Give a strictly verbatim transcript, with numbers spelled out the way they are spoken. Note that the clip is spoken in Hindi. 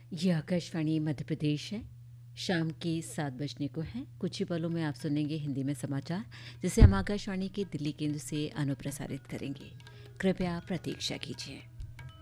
ये आकाशवाणी मध्य प्रदेश है। शाम के सात बजने को हैं। कुछ ही पलों में आप सुनेंगे हिंदी में समाचार, जिसे हम आकाशवाणी के दिल्ली केंद्र से अनुप्रसारित करेंगे। कृपया प्रतीक्षा कीजिए।